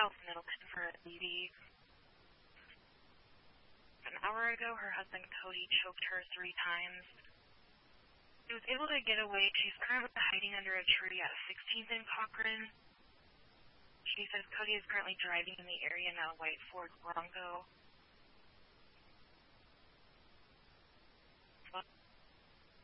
South Middleton for a lady. An hour ago, her husband Cody choked her 3 times. She was able to get away. She's currently hiding under a tree at 16th and Cochrane. She says Cody is currently driving in the area in a white Ford Bronco.